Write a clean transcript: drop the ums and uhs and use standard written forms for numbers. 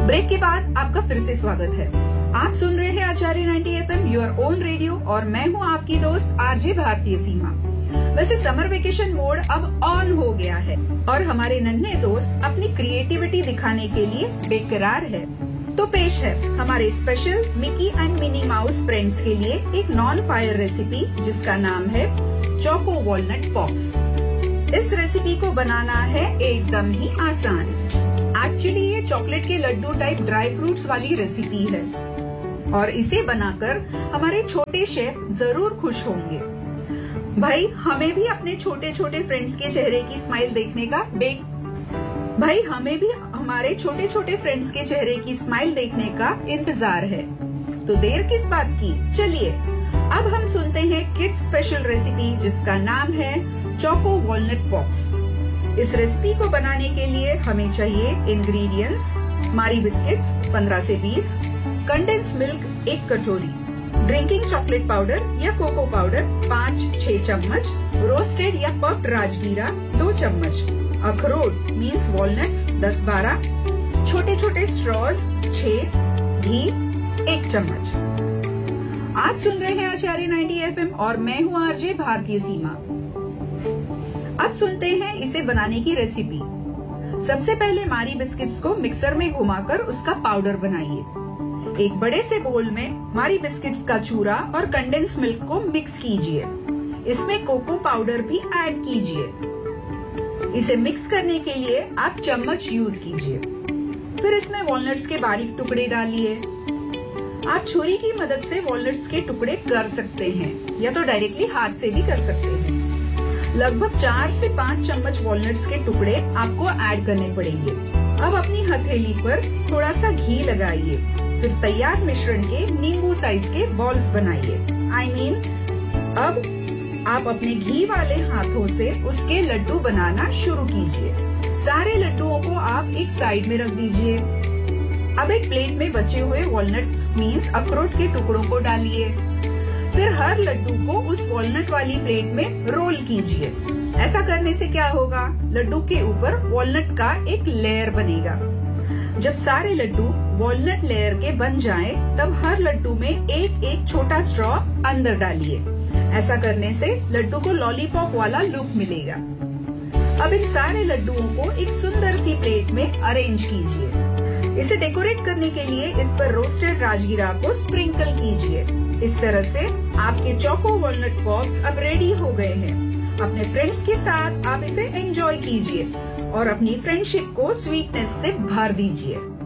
Break के बाद आपका फिर से स्वागत है। आप सुन रहे हैं आचार्य 90 FM योर ओन रेडियो और मैं हूं आपकी दोस्त आरजे भारतीय सीमा। वैसे समर वेकेशन मोड अब ऑन हो गया है और हमारे नन्हे दोस्त अपनी क्रिएटिविटी दिखाने के लिए बेकरार है। तो पेश है हमारे special Mickey and Minnie Mouse friends के लिए एक नॉन फायर रेसिपी जिसका नाम है चोको वॉलनट पॉप्स। इस रेसिपी को बनाना है एकदम ही आसान। एक्चुअली ये चॉकलेट के लड्डू टाइप ड्राई फ्रूट्स वाली रेसिपी है और इसे बनाकर हमारे छोटे शेफ जरूर खुश होंगे। भाई हमें भी अपने छोटे छोटे फ्रेंड्स के चेहरे की स्माइल देखने का हमारे छोटे छोटे फ्रेंड्स के चेहरे की स्माइल देखने का इंतजार है। तो देर किस बात की, चलिए अब हम सुनते हैं किड्स स्पेशल रेसिपी जिसका नाम है चोको वॉलनट पॉप्स। इस रेसिपी को बनाने के लिए हमें चाहिए इंग्रेडिएंट्स: मारी बिस्किट्स 15 से 20, कंडेंस मिल्क 1 कटोरी, ड्रिंकिंग चॉकलेट पाउडर या कोको पाउडर 5-6 चम्मच, रोस्टेड या पफ्ड राजगीरा 2 चम्मच, अखरोट मीन्स वॉलनट्स 10-12, छोटे छोटे स्ट्रॉज 6, घी 1 चम्मच। आप सुन रहे हैं आचार्य 90 FM और मैं हूँ आरजे भारतीय सीमा। अब सुनते हैं इसे बनाने की रेसिपी। सबसे पहले मारी बिस्किट्स को मिक्सर में घुमाकर उसका पाउडर बनाइए। एक बड़े से बोल में मारी बिस्किट्स का चूरा और कंडेंस मिल्क को मिक्स कीजिए। इसमें कोको पाउडर भी ऐड कीजिए। इसे मिक्स करने के लिए आप चम्मच यूज कीजिए। फिर इसमें वॉलनट्स के बारीक टुकड़े डालिए। आप छुरी की मदद से वॉलनट्स के टुकड़े कर सकते हैं या तो डायरेक्टली हाथ से भी कर सकते हैं। लगभग 4 से 5 चम्मच वॉलनट्स के टुकड़े आपको ऐड करने पड़ेंगे। अब अपनी हथेली पर थोड़ा सा घी लगाइए। फिर तैयार मिश्रण के नींबू साइज के बॉल्स बनाइए। अब आप अपने घी वाले हाथों से उसके लड्डू बनाना शुरू कीजिए। सारे लड्डुओं को आप एक साइड में रख दीजिए। अब एक प्लेट में बचे हुए वॉलनट्स मीन्स अखरोट के टुकड़ों को डालिए। फिर हर लड्डू को उस वॉलनट वाली प्लेट में रोल कीजिए। ऐसा करने से क्या होगा, लड्डू के ऊपर वॉलनट का एक लेयर बनेगा। जब सारे लड्डू वॉलनट लेयर के बन जाएं, तब हर लड्डू में एक छोटा स्ट्रॉ अंदर डालिए। ऐसा करने से लड्डू को लॉलीपॉप वाला लुक मिलेगा। अब इन सारे लड्डुओं को एक सुंदर सी प्लेट में अरेंज कीजिए। इसे डेकोरेट करने के लिए इस पर रोस्टेड राजगीरा को स्प्रिंकल कीजिए। इस तरह से आपके चोको वॉलनट पॉप्स अब रेडी हो गए हैं। अपने फ्रेंड्स के साथ आप इसे एंजॉय कीजिए और अपनी फ्रेंडशिप को स्वीटनेस से भर दीजिए।